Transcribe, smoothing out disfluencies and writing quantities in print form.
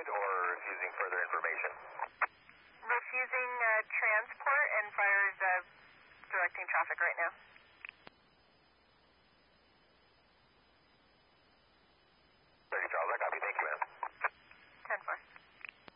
transport or refusing further information? Refusing transport and fires directing traffic right now.